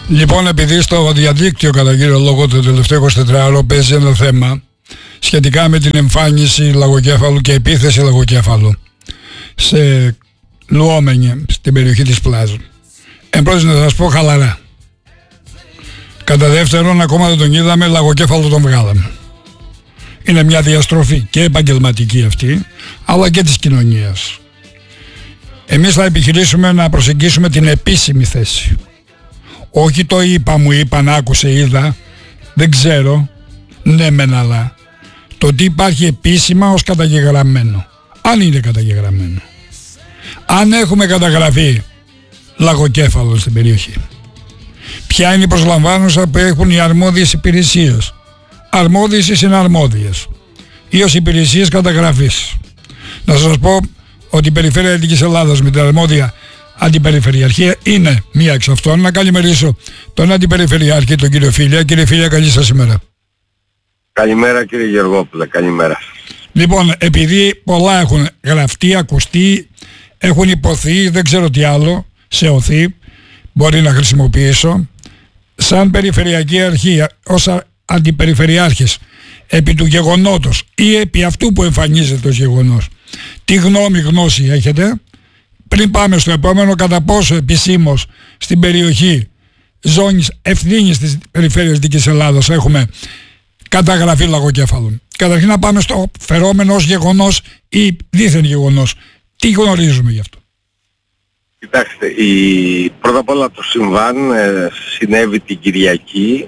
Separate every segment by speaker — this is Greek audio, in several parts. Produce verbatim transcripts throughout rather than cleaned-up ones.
Speaker 1: Λοιπόν, επειδή στο διαδίκτυο κατά κύριο λόγο το τελευταίο εικοσιτετράωρο παίζει ένα θέμα σχετικά με την εμφάνιση λαγοκέφαλου και επίθεση λαγοκέφαλου σε Λουόμενη, στην περιοχή της Πλάζ. Εμπρός να σας πω χαλαρά. Κατά δεύτερον, ακόμα δεν τον είδαμε, λαγοκέφαλο τον βγάλαμε. Είναι μια διαστροφή και επαγγελματική αυτή, αλλά και της κοινωνίας. Εμείς θα επιχειρήσουμε να προσεγγίσουμε την επίσημη θέση. Όχι το είπα, μου είπαν, άκουσε, είδα, δεν ξέρω, ναι μεν, αλλά το τι υπάρχει επίσημα ως καταγεγραμμένο. Αν είναι καταγεγραμμένο. Αν έχουμε καταγραφεί λαγοκέφαλο στην περιοχή. Ποια είναι η προσλαμβάνουσα που έχουν οι αρμόδιες υπηρεσίες. Αρμόδιες ή συναρμόδιες. Ή ως υπηρεσίες καταγραφής. Να σας πω ότι η Περιφέρεια Δυτικής Ελλάδας με την αρμόδια Αντιπεριφερειαρχία είναι μία εξ αυτών. Να καλημερίσω τον Αντιπεριφερειάρχη, τον κύριο Φίλια. Κύριε Φίλια, καλή σας ημέρα.
Speaker 2: Καλημέρα κύριε Γεωργόπουλε, καλημέρα.
Speaker 1: Λοιπόν, επειδή πολλά έχουν γραφτεί, ακουστεί, έχουν υποθεί, δεν ξέρω τι άλλο, σε οθή, μπορεί να χρησιμοποιήσω, σαν Περιφερειακή Αρχή, ως Αντιπεριφερειάρχης, επί του γεγονότος ή επί αυτού που εμφανίζεται ως γεγονός, τι γνώμη, γνώση έχετε, πριν πάμε στο επόμενο, κατά πόσο επισήμως στην περιοχή ζώνης ευθύνης της Περιφέρειας Δυτικής Ελλάδας έχουμε καταγραφή λαγοκέφαλων. Καταρχήν να πάμε στο φερόμενο ως γεγονός ή δίθεν γεγονός. Τι γνωρίζουμε γι' αυτό?
Speaker 2: Κοιτάξτε, η... πρώτα απ' όλα το συμβάν ε, συνέβη την Κυριακή.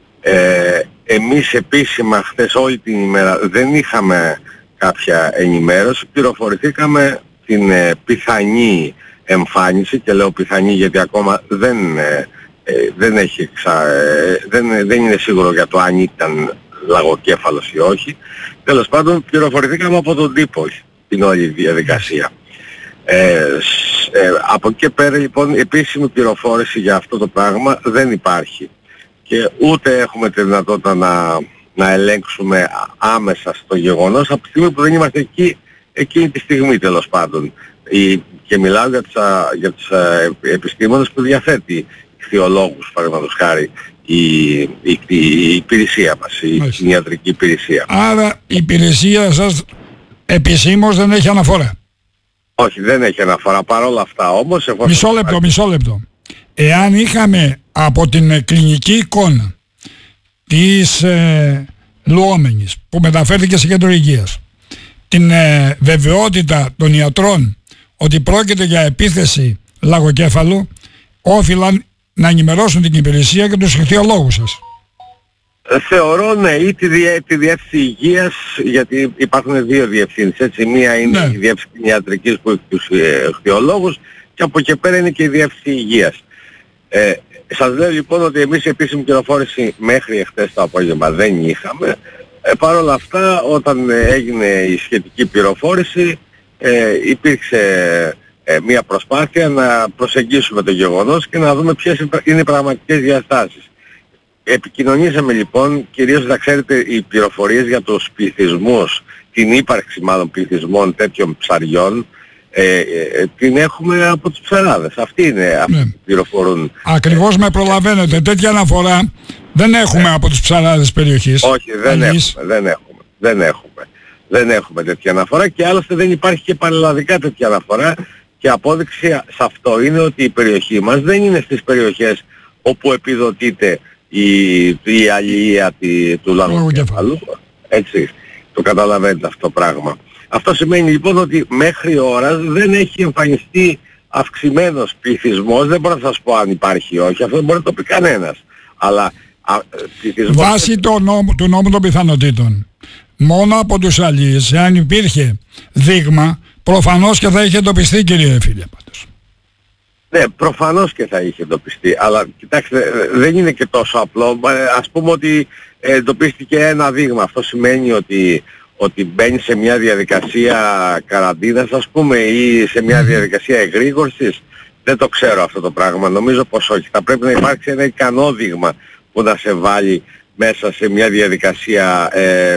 Speaker 2: Ε, εμείς επίσημα χθες όλη την ημέρα δεν είχαμε κάποια ενημέρωση. Πληροφορηθήκαμε την ε, πιθανή εμφάνιση, και λέω πιθανή γιατί ακόμα δεν, ε, ε, δεν, έχει ξα, ε, δεν, δεν είναι σίγουρο για το αν ήταν λαγοκέφαλος ή όχι. Τέλος πάντων, πληροφορηθήκαμε από τον τύπο την όλη διαδικασία. Ε, ε, από εκεί και πέρα λοιπόν επίσημη πληροφόρηση για αυτό το πράγμα δεν υπάρχει. Και ούτε έχουμε τη δυνατότητα να, να ελέγξουμε άμεσα στο γεγονός από τη στιγμή που δεν είμαστε εκεί εκείνη τη στιγμή, τέλος πάντων. Η, και μιλάω για τους, για τους επιστήμονες που διαθέτει ιχθυολόγους, παραδείγματος χάρη, η, η, η, η υπηρεσία μας, η, η ιατρική υπηρεσία.
Speaker 1: Άρα η υπηρεσία σας επισήμως δεν έχει αναφορά?
Speaker 2: Όχι, δεν έχει αναφορά. Παρόλα αυτά όμως...
Speaker 1: Μισό λεπτό, υπάρχει... μισό λεπτό. Εάν είχαμε από την κλινική εικόνα της ε, Λουόμενης που μεταφέρθηκε σε κέντρο υγείας την ε, βεβαιότητα των ιατρών ότι πρόκειται για επίθεση λαγοκέφαλου, όφυλαν να ενημερώσουν την υπηρεσία και τους ιχθυολόγους σας.
Speaker 2: Θεωρώ, ναι, ή τη, διε, τη διεύθυνση υγείας, γιατί υπάρχουν δύο διευθύνσεις, έτσι. Μία είναι ναι. η διεύθυνση ιατρικής που έχει τους ιχθυολόγους και από εκεί πέρα είναι και η διεύθυνση υγείας. Ε, σας λέω λοιπόν ότι εμείς επίσημη πληροφόρηση μέχρι εχθές το απόγευμα δεν είχαμε. Ε, Παρ' όλα αυτά, όταν έγινε η σχετική πληροφόρηση, ε, υπήρξε ε, μια προσπάθεια να προσεγγίσουμε το γεγονός και να δούμε ποιες είναι οι πραγματικές διαστάσεις. Επικοινωνήσαμε λοιπόν, κυρίως να ξέρετε, οι πληροφορίες για τους πληθυσμούς, την ύπαρξη μάλλον πληθυσμών τέτοιων ψαριών, ε, ε, την έχουμε από τους ψαράδες. Αυτοί είναι, αυτοί ναι. πληροφορούν.
Speaker 1: Ακριβώς με προλαβαίνετε, τέτοια αναφορά δεν έχουμε ναι. από τους ψαράδες περιοχής.
Speaker 2: Όχι, δεν έχουμε, δεν έχουμε, δεν έχουμε. Δεν έχουμε τέτοια αναφορά και άλλωστε δεν υπάρχει και πανελλαδικά τέτοια αναφορά, και απόδειξη σε αυτό είναι ότι η περιοχή μας δεν είναι στις περιοχές όπου επιδοτείται η, η αλληλεία του λαγοκέφαλου. Έτσι, το καταλαβαίνετε αυτό το πράγμα. Αυτό σημαίνει λοιπόν ότι μέχρι ώρας δεν έχει εμφανιστεί αυξημένος πληθυσμός. Δεν μπορώ να σας πω αν υπάρχει ή όχι, αυτό δεν μπορεί να το πει κανένας. Αλλά α, πληθυσμός...
Speaker 1: Βάσει το νόμο, του νόμου των πιθανότητων, μόνο από τους αλληλείς, αν υπήρχε δείγμα, προφανώς και θα είχε εντοπιστεί, κύριε Φίλια, πάντως.
Speaker 2: Ναι, προφανώς και θα είχε εντοπιστεί, αλλά κοιτάξτε, δεν είναι και τόσο απλό. Ας πούμε ότι εντοπίστηκε ένα δείγμα. Αυτό σημαίνει ότι, ότι μπαίνει σε μια διαδικασία καραντίνας, ας πούμε, ή σε μια διαδικασία εγρήγορσης. Δεν το ξέρω αυτό το πράγμα. Νομίζω πως όχι. Θα πρέπει να υπάρξει ένα ικανό δείγμα που να σε βάλει μέσα σε μια διαδικασία, ε, ε,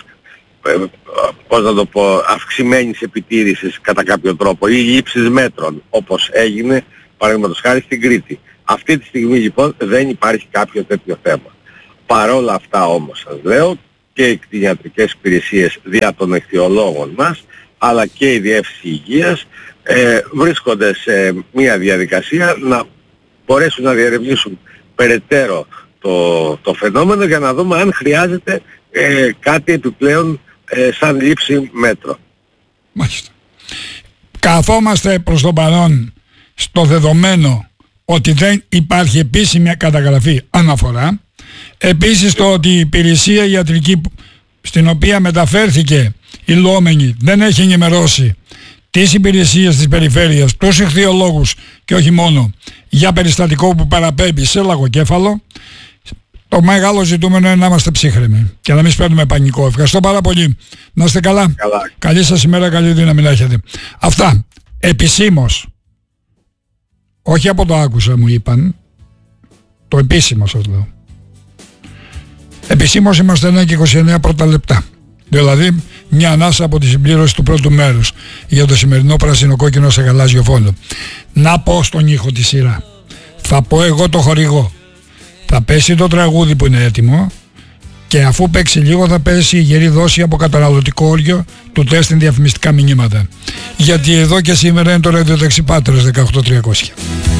Speaker 2: πώς να το πω, αυξημένης επιτήρησης κατά κάποιο τρόπο ή λήψης μέτρων, όπως έγινε παραδείγματος χάρη στην Κρήτη. Αυτή τη στιγμή λοιπόν δεν υπάρχει κάποιο τέτοιο θέμα. Παρόλα αυτά όμως σας λέω, και οι κτηνιατρικές υπηρεσίες δια των εχθιολόγων μας, αλλά και η Διεύθυνση Υγείας ε, βρίσκονται σε μια διαδικασία να μπορέσουν να διερευνήσουν περαιτέρω το, το φαινόμενο για να δούμε αν χρειάζεται ε, κάτι επιπλέον ε, σαν λήψη μέτρο.
Speaker 1: Μάλιστα. Καθόμαστε προς το παρόν στο δεδομένο ότι δεν υπάρχει επίσημη καταγραφή αναφορά. Επίσης το ότι η υπηρεσία ιατρική στην οποία μεταφέρθηκε η λόμενη δεν έχει ενημερώσει τις υπηρεσίες της περιφέρειας, τους ηχθειολόγους και όχι μόνο, για περιστατικό που παραπέμπει σε λαγοκέφαλο. Το μεγάλο ζητούμενο είναι να είμαστε ψύχρεμοι και να μην σπέρνουμε πανικό. Ευχαριστώ πάρα πολύ. Να είστε καλά.
Speaker 2: Καλά.
Speaker 1: Καλή σας ημέρα, καλή δύναμη να έχετε. Αυτά επισήμως, όχι από το άκουσα μου είπαν, το επίσημο σας λέω. Επισήμως είμαστε ένα και είκοσι εννέα πρώτα λεπτά. Δηλαδή μια ανάσα από τη συμπλήρωση του πρώτου μέρους για το σημερινό πράσινο-κόκκινο σε γαλάζιο φόντο. Να πω στον ήχο τη σειρά. Θα πω εγώ το χορηγό. Θα πέσει το τραγούδι που είναι έτοιμο και αφού παίξει λίγο θα πέσει η γερή δόση από καταναλωτικό όριο του τεστ διαφημιστικά μηνύματα. Γιατί εδώ και σήμερα είναι το ραδιοταξί Πάτρας δεκαοκτώ τριακόσια.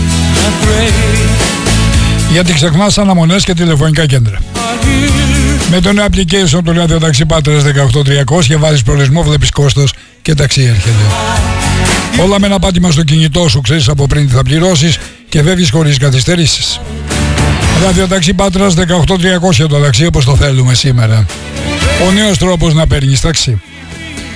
Speaker 1: Γιατί ξεχνάς αναμονές και τηλεφωνικά κέντρα. Με το νέο application του ραδιοταξί Πάτρας δεκαοκτώ τριακόσια βάζεις προορισμό, βλέπεις κόστος και ταξί έρχεται. Όλα με ένα πάτημα στο κινητό σου, ξέρεις από πριν τι θα πληρώσεις και φεύγεις χωρίς καθυστερήσεις. Ραδιοταξί Πάτρας δεκαοκτώ τριακόσια, το ταξί όπως το θέλουμε σήμερα. Ο νέος τρόπος να παίρνεις ταξί.